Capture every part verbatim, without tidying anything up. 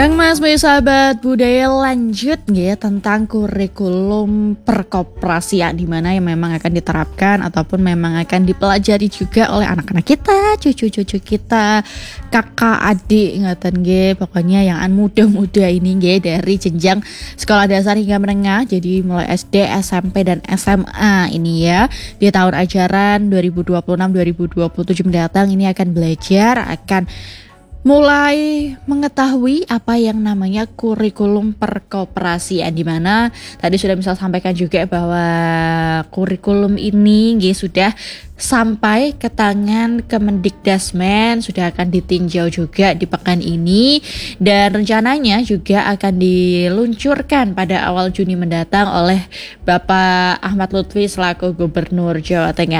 Bareng Mas Bayu Sahabat Budaya lanjut ya tentang kurikulum perkoperasian di mana yang memang akan diterapkan ataupun memang akan dipelajari juga oleh anak-anak kita, cucu-cucu kita, kakak, adik ngatan ge, pokoknya yang muda-muda ini ge dari jenjang sekolah dasar hingga menengah, jadi mulai S D, S M P dan S M A ini ya. Di tahun ajaran dua ribu dua puluh enam dua ribu dua puluh tujuh mendatang ini akan belajar, akan mulai mengetahui apa yang namanya kurikulum perkoperasian, di mana tadi sudah bisa sampaikan juga bahwa kurikulum ini nggih sudah sampai ke tangan Kemendikdasmen, sudah akan ditinjau juga di pekan ini dan rencananya juga akan diluncurkan pada awal Juni mendatang oleh Bapak Ahmad Lutfi selaku Gubernur Jawa Tengah.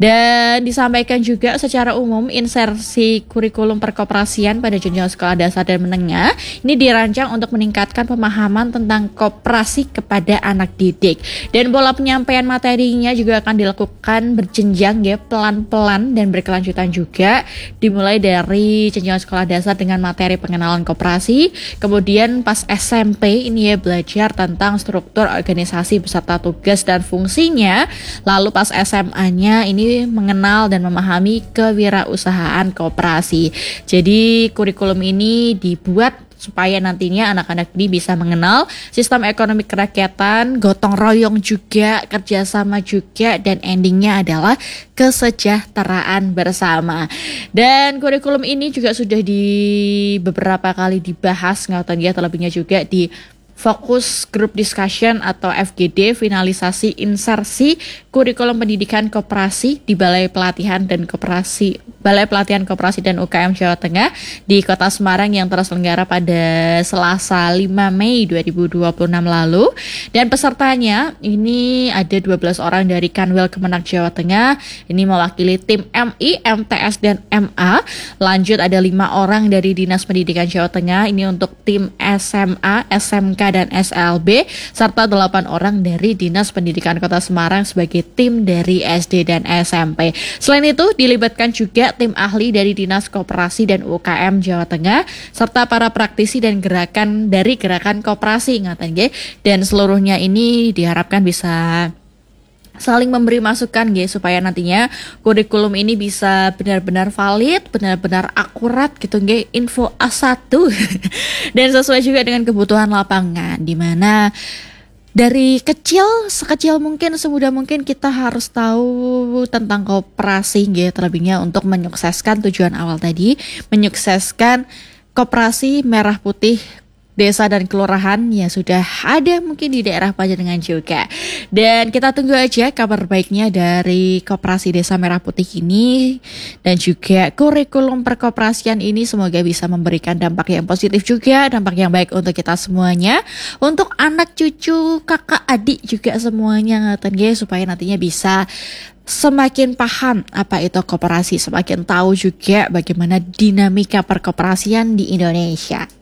Dan disampaikan juga secara umum insersi kurikulum perkoperasian pada jenjang sekolah dasar dan menengah ini dirancang untuk meningkatkan pemahaman tentang koperasi kepada anak didik, dan pola penyampaian materinya juga akan dilakukan berjenjang ya, pelan-pelan dan berkelanjutan juga, dimulai dari jenjang sekolah dasar dengan materi pengenalan koperasi, kemudian pas S M P ini ya belajar tentang struktur organisasi beserta tugas dan fungsinya, lalu pas S M A-nya ini mengenal dan memahami kewirausahaan koperasi. Jadi kurikulum ini dibuat supaya nantinya anak-anak ini bisa mengenal sistem ekonomi kerakyatan, gotong royong juga, kerjasama juga, dan endingnya adalah kesejahteraan bersama. Dan kurikulum ini juga sudah di beberapa kali dibahas, nggak ya, terlebihnya juga di Fokus Group Discussion atau F G D, finalisasi insersi kurikulum pendidikan koperasi di Balai Pelatihan dan Koperasi Balai Pelatihan Koperasi dan U K M Jawa Tengah di Kota Semarang yang terselenggara pada Selasa lima Mei dua ribu dua puluh enam lalu. Dan pesertanya ini ada dua belas orang dari Kanwil Kemenak Jawa Tengah, ini mewakili tim M I, M T S dan M A. Lanjut ada lima orang dari Dinas Pendidikan Jawa Tengah, ini untuk tim S M A, S M K dan S L B, serta delapan orang dari Dinas Pendidikan Kota Semarang sebagai tim dari S D dan S M P. Selain itu dilibatkan juga tim ahli dari Dinas Koperasi dan U K M Jawa Tengah serta para praktisi dan gerakan dari gerakan koperasi ngatan nggih, dan seluruhnya ini diharapkan bisa saling memberi masukan guys, supaya nantinya kurikulum ini bisa benar-benar valid, benar-benar akurat gitu guys, info A satu dan sesuai juga dengan kebutuhan lapangan, di mana dari kecil, sekecil mungkin, semudah mungkin kita harus tahu tentang koperasi guys, terlebihnya untuk menyukseskan tujuan awal tadi, menyukseskan koperasi merah putih desa dan kelurahan yang sudah ada mungkin di daerah Panjenengan juga. Dan kita tunggu aja kabar baiknya dari Koperasi Desa Merah Putih ini, dan juga kurikulum perkoperasian ini semoga bisa memberikan dampak yang positif juga, dampak yang baik untuk kita semuanya, untuk anak cucu, kakak, adik juga semuanya ngeten guys, supaya nantinya bisa semakin paham apa itu koperasi, semakin tahu juga bagaimana dinamika perkoperasian di Indonesia.